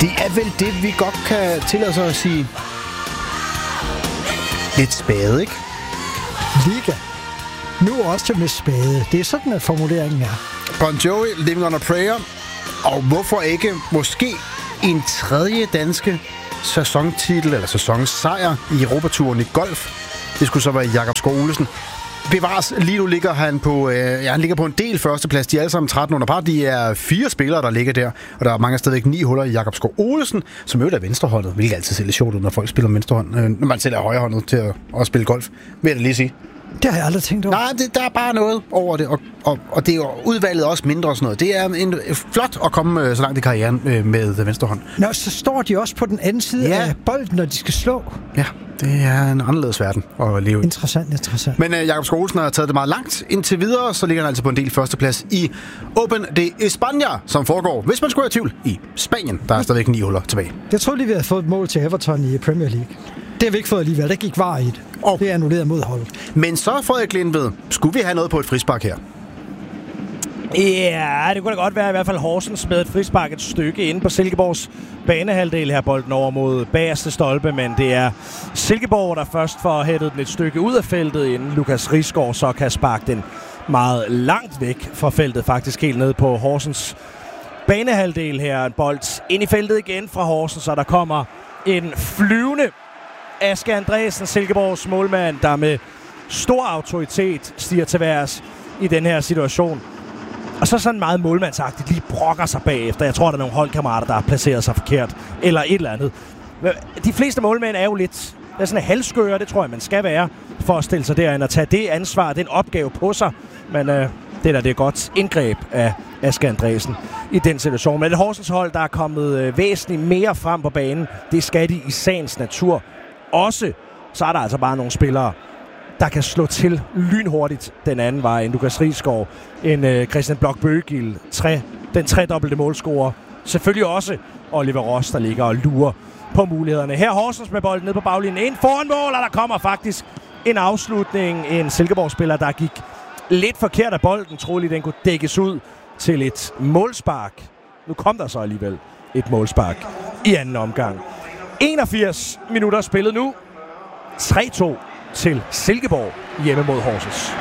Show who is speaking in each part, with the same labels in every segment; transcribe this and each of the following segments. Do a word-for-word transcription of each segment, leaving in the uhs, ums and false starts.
Speaker 1: Det er vel det, vi godt kan tillade os at sige. Lidt spade, ikke?
Speaker 2: Liga. Nu også med spade. Det er sådan, at formuleringen er.
Speaker 1: Bon Jovi, Living on a Prayer. Og hvorfor ikke måske en tredje danske sæsontitel, eller sæsonsejr i Europaturen i golf. Det skulle så være Jakob Skov Olesen. Bevares, lige nu ligger han på, øh, ja, han ligger på en del førsteplads. De er alle sammen tretten under par. De er fire spillere, der ligger der. Og der er mange stadigvæk ni huller i Jakob Skov Olesen, som jo er venstrehåndet. Hvilket altid ser lidt sjovt ud, når folk spiller venstrehånd. Øh, når man selv er højrehåndet til at, at spille golf, vil jeg da lige sige.
Speaker 2: Det har jeg aldrig tænkt over.
Speaker 1: Nej, det, der er bare noget over det, og, og, og det er jo udvalget også mindre og sådan noget. Det er en, flot at komme så langt i karrieren med venstre hånd.
Speaker 2: Nå, så står de også på den anden side ja. af bolden, når de skal slå.
Speaker 1: Ja, det er en anderledes verden at leve i.
Speaker 2: Interessant, interessant.
Speaker 1: Men uh, Jakob Skov Olesen har taget det meget langt indtil videre, så ligger han altså på en del førsteplads i Open de España, som foregår, hvis man skulle have tvivl, i Spanien. Der er stadigvæk ni huller tilbage.
Speaker 2: Jeg troede lige, vi havde fået et mål til Everton i Premier League. Det har vi ikke fået alligevel. Der gik var i det. Og det er annulleret mod holdet.
Speaker 1: Men så, Frederik Lindved, skulle vi have noget på et frispark her?
Speaker 3: Ja, det kunne da godt være i hvert fald Horsens med et frispark et stykke inde på Silkeborgs banehalvdel her, bolden over mod bagerste stolpe, men det er Silkeborg, der først får hættet den et stykke ud af feltet, inden Lukas Risgaard så kan sparke den meget langt væk fra feltet, faktisk helt ned på Horsens banehalvdel her. En bold ind i feltet igen fra Horsens, så der kommer en flyvende Aske Andresen, Silkeborgs målmand, der med stor autoritet stiger til værs i den her situation. Og så sådan meget målmandsagtigt lige brokker sig bagefter. Jeg tror, der er nogle holdkammerater, der har placeret sig forkert. Eller et eller andet. De fleste målmænd er jo lidt det er sådan halvskøre, det tror jeg, man skal være, for at stille sig derind og tage det ansvar, den opgave på sig. Men øh, det er da det er godt indgreb af Aske Andresen i den situation. Men et Horsens hold, der er kommet øh, væsentligt mere frem på banen, det skal de i sagens natur. Også så er der altså bare nogle spillere, der kan slå til lynhurtigt den anden vej. En Lukas Risgaard, en øh, Christian Blok-Bøgil, tre, den tredobbelte målscorer. Selvfølgelig også Oliver Ross, der ligger og lurer på mulighederne. Her Horsens med bolden ned på baglinjen. En foran mål, og der kommer faktisk en afslutning. En Silkeborg-spiller, der gik lidt forkert af bolden. Troligt, den kunne dækkes ud til et målspark. Nu kom der så alligevel et målspark i anden omgang. enogfirs minutter spillet nu. tre to til Silkeborg hjemme mod Horsens.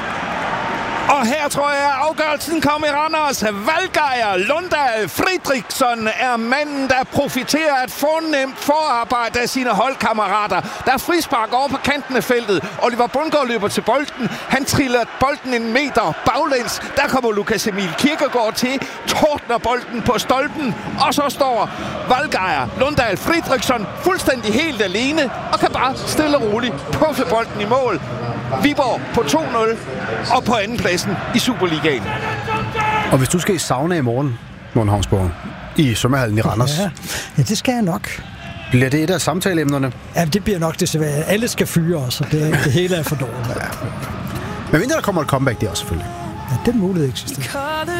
Speaker 4: Og her tror jeg, at afgørelsen kommer i Randers. Valgeier Lundahl Fridriksson er manden, der profiterer af et fornemt forarbejde af sine holdkammerater. Der er frispark over på kanten af feltet. Oliver Bundgaard løber til bolden. Han triller bolden en meter baglæns. Der kommer Lukas Emil Kirkegaard til. Tordner bolden på stolpen. Og så står Valgeier Lundahl Fridriksson fuldstændig helt alene og kan bare stille og roligt puffe bolden i mål. Viborg på to nul og på anden pladsen i Superligaen.
Speaker 1: Og hvis du skal i sauna i morgen, Morten Havnsborg, i svømmehallen i Randers.
Speaker 2: Ja, ja, det skal jeg nok.
Speaker 1: Bliver det et af samtaleemnerne?
Speaker 2: Ja, det bliver nok desværre. Alle skal fyre os, og det, det hele er for dårligt.
Speaker 1: Ja. Men mindre der kommer et comeback der også selvfølgelig.
Speaker 2: Ja, den mulighed eksisterer.